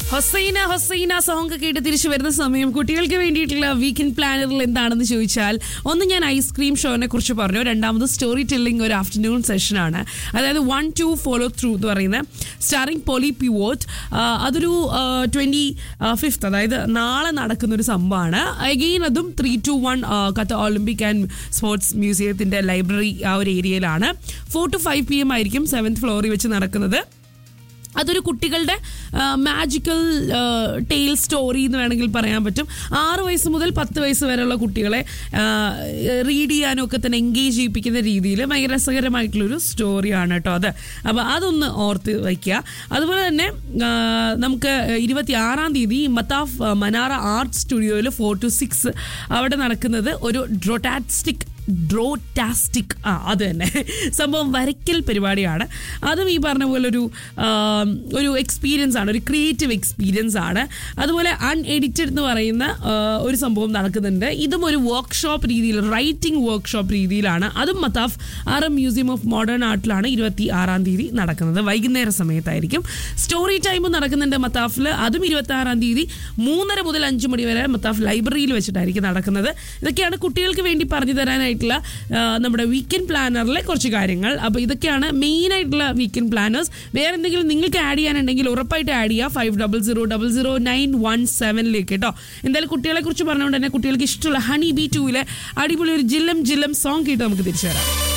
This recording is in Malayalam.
ഹൊസൈന സോങ് കേട്ട് തിരിച്ചു വരുന്ന സമയം കുട്ടികൾക്ക് വേണ്ടിയിട്ടുള്ള വീക്കെൻഡ് പ്ലാനറിൽ എന്താണെന്ന് ചോദിച്ചാൽ, ഒന്ന് ഞാൻ ഐസ്ക്രീം ഷോനെ കുറിച്ച് പറഞ്ഞു, രണ്ടാമത് സ്റ്റോറി ടെല്ലിംഗ് ഒരു ആഫ്റ്റർനൂൺ സെഷനാണ്. അതായത് 1-2 ഫോളോ ത്രൂ എന്ന് പറയുന്ന സ്റ്റാറിംഗ് പോളി പിവോട്ട്. അതൊരു 25th, അതായത് നാളെ നടക്കുന്ന ഒരു സംഭവമാണ്. അഗെയിൻ അതും 3-1 Qatar Olympic and sports മ്യൂസിയത്തിന്റെ library ആ ഒരു ഏരിയയിലാണ്. 4 to 5 PM ആയിരിക്കും 7th ഫ്ലോറിൽ വെച്ച് നടക്കുന്നത്. അതൊരു കുട്ടികളുടെ മാജിക്കൽ ടെയിൽ സ്റ്റോറി എന്ന് വേണമെങ്കിൽ പറയാൻ പറ്റും. 6 വയസ്സ് മുതൽ 10 വയസ്സ് വരെയുള്ള കുട്ടികളെ റീഡ് ചെയ്യാനും ഒക്കെ തന്നെ എൻഗേജ് ചെയ്യിപ്പിക്കുന്ന രീതിയിൽ ഭയങ്കര രസകരമായിട്ടുള്ളൊരു സ്റ്റോറിയാണ് കേട്ടോ അത്. അപ്പോൾ അതൊന്ന് ഓർത്ത് വയ്ക്കുക. അതുപോലെ തന്നെ നമുക്ക് 26-ാം തീയതി മത്താഫ് മനാറ ആർട്ട് സ്റ്റുഡിയോയിൽ 4 to 6 അവിടെ നടക്കുന്നത് ഒരു ഡ്രോട്ടാസ്റ്റിക് അത് തന്നെ സംഭവം വരയ്ക്കൽ പരിപാടിയാണ്. അതും ഈ പറഞ്ഞ പോലെ ഒരു എക്സ്പീരിയൻസ് ആണ്, ഒരു ക്രിയേറ്റീവ് എക്സ്പീരിയൻസ് ആണ്. അതുപോലെ അൺഎഡിറ്റഡ് എന്ന് പറയുന്ന ഒരു സംഭവം നടക്കുന്നുണ്ട്. ഇതും ഒരു വർക്ക്ഷോപ്പ് രീതിയിൽ, റൈറ്റിംഗ് വർക്ക്ഷോപ്പ് രീതിയിലാണ്. അതും മത്താഫ് മ്യൂസിയം ഓഫ് മോഡേൺ ആർട്ടിലാണ് 26-ാം തീയതി നടക്കുന്നത്. വൈകുന്നേര സമയത്തായിരിക്കും. സ്റ്റോറി ടൈമും നടക്കുന്നുണ്ട് മത്താഫിൽ. അതും 26-ാം തീയതി 3:30 മുതൽ 5 മണി വരെ മത്താഫ് ലൈബ്രറിയിൽ വെച്ചിട്ടായിരിക്കും നടക്കുന്നത്. ഇതൊക്കെയാണ് കുട്ടികൾക്ക് വേണ്ടി പറഞ്ഞു തരാനായിട്ട് നമ്മുടെ വീക്കെൻഡ് പ്ലാനറിലെ കുറച്ച് കാര്യങ്ങൾ. അപ്പോൾ ഇതൊക്കെയാണ് മെയിൻ ആയിട്ടുള്ള വീക്കെൻഡ് പ്ലാനേഴ്സ്. വേറെ എന്തെങ്കിലും നിങ്ങൾക്ക് ആഡ് ചെയ്യാനുണ്ടെങ്കിൽ ഉറപ്പായിട്ട് ആഡ് ചെയ്യുക 50000917 കേട്ടോ. എന്തായാലും കുട്ടികളെ കുറിച്ച് പറഞ്ഞുകൊണ്ട് തന്നെ കുട്ടികൾക്ക് ഇഷ്ടമുള്ള ഹണി ബി 2 അടിപൊളി ഒരു ജില്ലം സോങ് കേട്ട് നമുക്ക് തിരിച്ചു വരാം.